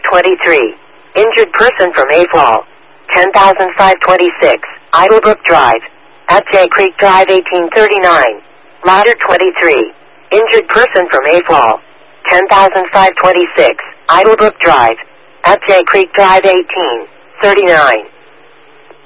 23. Injured person from AFAL. 10,526. Idlebrook Drive. At Jay Creek Drive 1839. Ladder 23. Injured person from AFAL. 10,526. Idlebrook Drive. At Jay Creek Drive 1839.